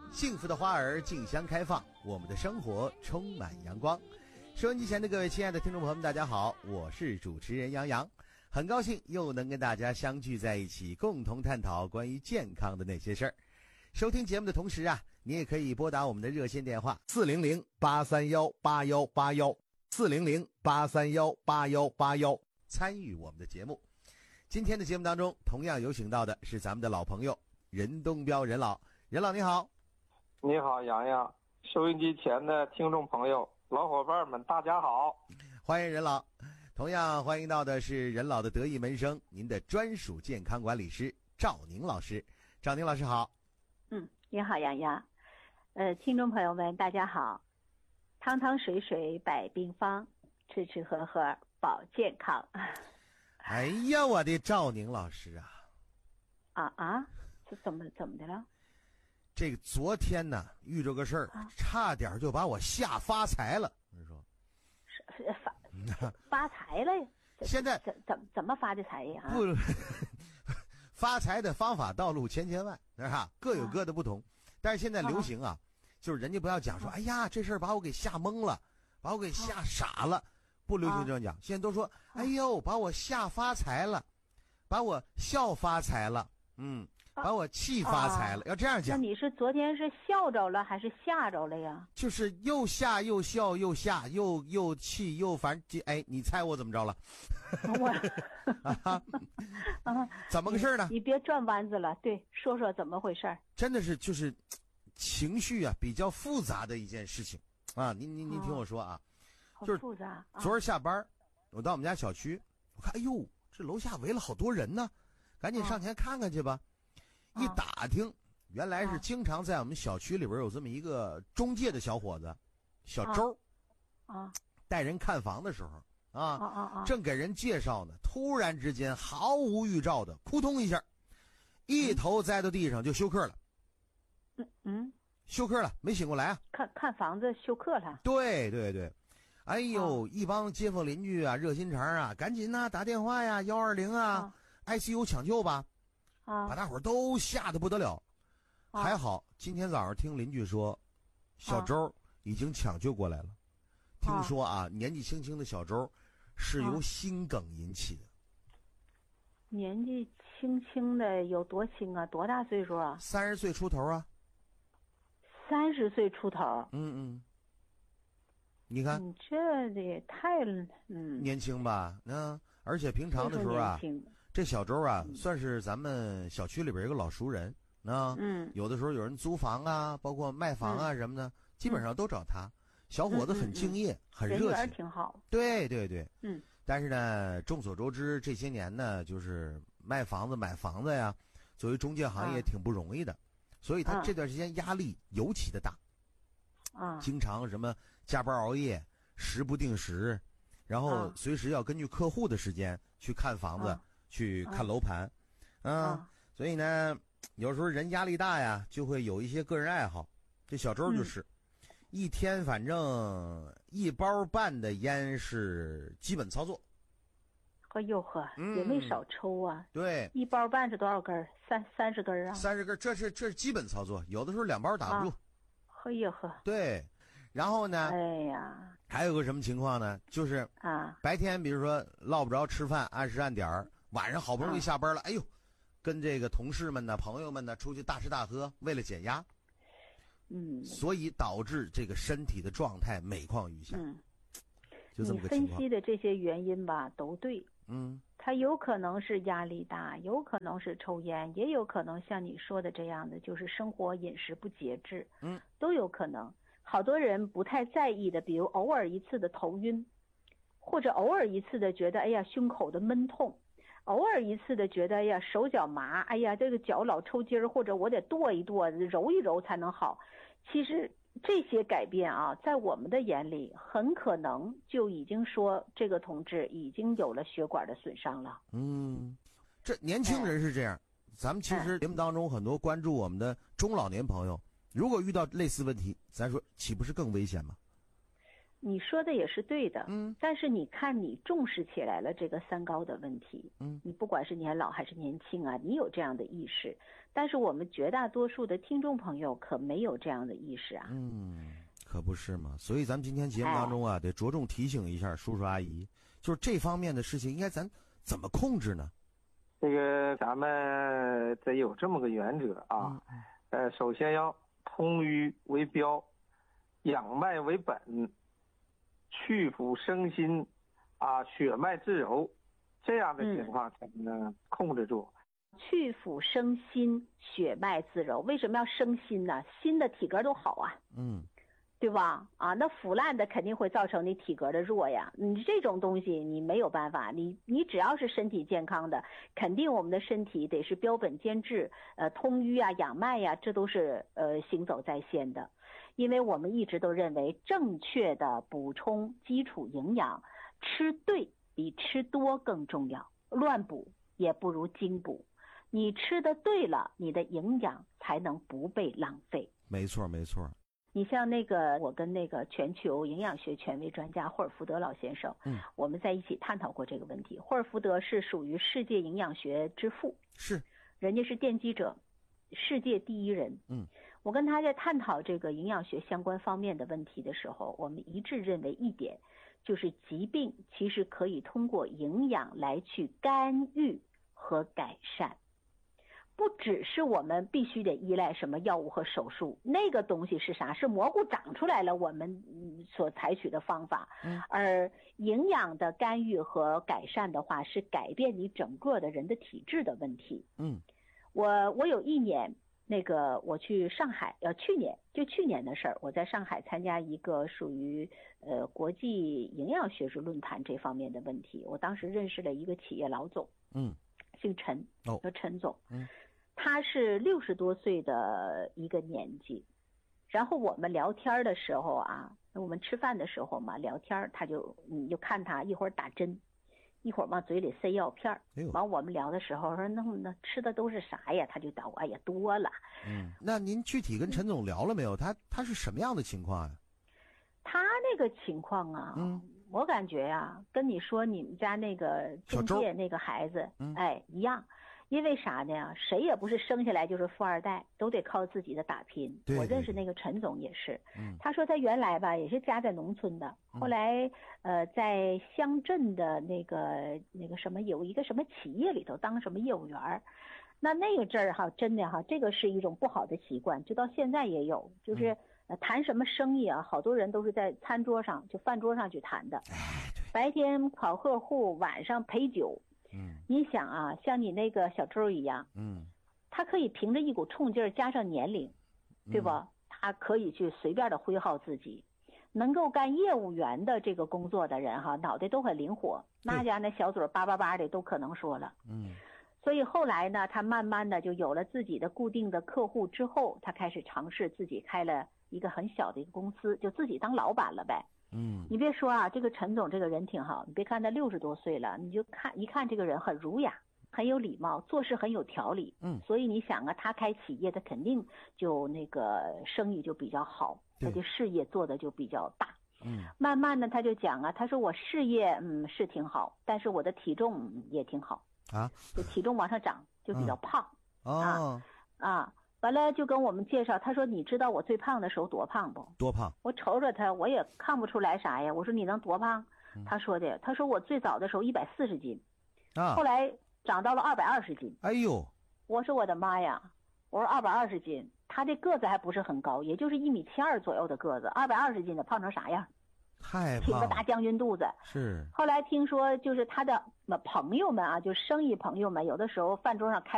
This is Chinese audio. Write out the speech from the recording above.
幸福的花儿竞相开放，我们的生活充满阳光。收音机前的各位亲爱的听众朋友们，大家好，我是主持人杨洋，很高兴又能跟大家相聚在一起，共同探讨关于健康的那些事儿。收听节目的同时啊，你也可以拨打我们的热线电话400-831-8181，400-831-8181，参与我们的节目。今天的节目当中，同样有请到的是咱们的老朋友任东彪任老。任老你好。 你好，洋洋，收音机前的听众朋友、老伙伴们，大家好， 欢迎任老。同样欢迎到的是任老的得意门生，您的专属健康管理师赵宁老师。赵宁老师好。 你好，洋洋。听众朋友们，大家好。汤汤水水百病方，吃吃喝喝保健康。 哎呀，我的赵宁老师啊！ 这怎么的了？ 这个昨天呢遇着个事儿，差点就把我吓发财了。你说发财了？ 现在怎么发的财呀？ 不，发财的方法道路千千万，是吧？各有各的不同。但是现在流行就是人家不要讲说，哎呀，这事儿把我给吓懵了，把我给吓傻了，不流行这样讲。现在都说，哎呦，把我吓发财了，把我笑发财了，把我气发财了，要这样讲。 那你是昨天是笑着了还是吓着了呀？ 就是又吓又笑又吓又气又烦，你猜我怎么着了？怎么个事呢？ 你别转弯子了，对，说说怎么回事？真的是就是情绪比较复杂的一件事情啊！您听我说啊，就是复杂。 昨儿下班，我到我们家小区，我看，哎呦，这楼下围了好多人呢，赶紧上前看看去吧。一打听，原来是经常在我们小区里边有这么一个中介的小伙子，小周，带人看房的时候正给人介绍呢，突然之间毫无预兆的扑通一下，一头栽到地上就休克了。休克了，没醒过来啊！ 看房子休克了。 对对对，哎呦，一帮街坊邻居热心肠赶紧打电话呀，120ICU 抢救吧。把大伙儿都吓得不得了，还好今天早上听邻居说，小周已经抢救过来了。听说年纪轻轻的小周是由心梗引起的。 年纪轻轻的有多轻啊？多大岁数啊 ？30岁出头啊。 30岁出头。 你看， 你这也太年轻吧？而且平常的时候这小周算是咱们小区里边一个老熟人有的时候有人租房包括卖房什么的，基本上都找他。小伙子很敬业，很热情， 人缘挺好。 对对对，但是呢，众所周知，这些年呢，就是卖房子、买房子呀，作为中介行业挺不容易的，所以他这段时间压力尤其的大经常什么加班熬夜，时不定时，然后随时要根据客户的时间去看房子。去看楼盘所以呢有时候人压力大呀，就会有一些个人爱好。这小周就是一天反正1包半的烟是基本操作。 也没少抽啊。 对 ，1包半是多少根？30根啊 ？30根，这是基本操作，有的时候2包打不住。对，然后呢还有个什么情况呢，就是白天比如说落不着吃饭，按时按点儿，晚上好不容易下班了，哎呦，跟这个同事们呢、朋友们呢出去大吃大喝，为了减压，所以导致这个身体的状态每况愈下。就这么个情况。 你分析的这些原因吧，都对。他有可能是压力大，有可能是抽烟，也有可能像你说的这样的，就是生活饮食不节制，都有可能。好多人不太在意的，比如偶尔一次的头晕，或者偶尔一次的觉得胸口的闷痛，偶尔一次的觉得手脚麻，这个脚老抽筋儿，或者我得跺一跺揉一揉才能好。其实这些改变在我们的眼里很可能就已经说这个同志已经有了血管的损伤了。 这年轻人是这样，咱们其实节目当中很多关注我们的中老年朋友，如果遇到类似问题，咱说岂不是更危险吗？ 你说的也是对的，但是你看你重视起来了这个三高的问题，你不管是年老还是年轻啊，你有这样的意识，但是我们绝大多数的听众朋友可没有这样的意识啊。 可不是嘛，所以咱们今天节目当中啊，得着重提醒一下叔叔阿姨，就是这方面的事情应该咱怎么控制呢？ 这个咱们得有这么个原则啊，首先要通瘀为标，养脉为本，去腐生心，血脉自柔，这样的情况才能控制住。 去腐生心，血脉自柔，为什么要生心呢？心的体格都好啊，对吧？那腐烂的肯定会造成你体格的弱呀。你这种东西你没有办法，你只要是身体健康的，肯定我们的身体得是标本兼治，通瘀啊、养脉呀，这都是行走在先的。因为我们一直都认为正确的补充基础营养，吃对比吃多更重要，乱补也不如精补。你吃的对了，你的营养才能不被浪费。 没错没错。 你像我跟全球营养学权威专家霍尔福德老先生，我们在一起探讨过这个问题。霍尔福德是属于世界营养学之父， 是， 人家是奠基者，世界第一人。我跟他在探讨这个营养学相关方面的问题的时候，我们一致认为一点，就是疾病其实可以通过营养来去干预和改善。不只是我们必须得依赖什么药物和手术，那个东西是啥？是蘑菇长出来了我们所采取的方法。而营养的干预和改善的话，是改变你整个的人的体质的问题。我有一年我去上海，去年的事儿，我在上海参加一个属于国际营养学术论坛这方面的问题。我当时认识了一个企业老总，姓陈，叫陈总。他是60多岁的一个年纪，然后我们聊天的时候啊，我们吃饭的时候嘛，聊天你就看他一会儿打针，一会儿往嘴里塞药片，完我们聊的时候说那吃的都是啥呀？他就叨哎呀多了。 那您具体跟陈总聊了没有？他是什么样的情况呀？ 他那个情况啊，我感觉呀，跟你说你们家那个境界那个孩子，一样。因为啥呢？谁也不是生下来就是富二代，都得靠自己的打拼。我认识那个陈总也是，他说他原来吧也是家在农村的，后来在乡镇的那个什么有一个什么企业里头当什么业务员。那个阵儿哈，真的哈，这个是一种不好的习惯，就到现在也有，就是谈什么生意啊，好多人都是在餐桌上就饭桌上去谈的，白天跑客户，晚上陪酒。你想啊，像你那个小周一样，他可以凭着一股冲劲儿加上年龄，对吧？他可以去随便的挥耗自己。能够干业务员的这个工作的人哈，脑袋都很灵活，那家那小嘴叭叭叭的都可能说了。所以后来呢，他慢慢的就有了自己的固定的客户之后，他开始尝试自己开了一个很小的一个公司，就自己当老板了呗。你别说啊，这个陈总这个人挺好，你别看他60多岁了，你就一看这个人很儒雅，很有礼貌，做事很有条理。所以你想啊，他开企业他肯定就生意就比较好，他的事业做的就比较大。慢慢的他就讲啊，他说我事业是挺好，但是我的体重也挺好啊，就体重往上涨，就比较胖。完了就跟我们介绍，他说你知道我最胖的时候多胖不？ 多胖？ 我瞅瞅他，我也看不出来啥呀。我说你能多胖？他说我最早的时候140斤，后来长到了220斤。 哎呦！ 我说我的妈呀！我说220斤，他这个子还不是很高，也就是1.72米左右的个子，220斤的胖成啥样？ 太胖了， 挺个大将军肚子。 是。 后来听说就是他的朋友们啊，就生意朋友们，有的时候饭桌上开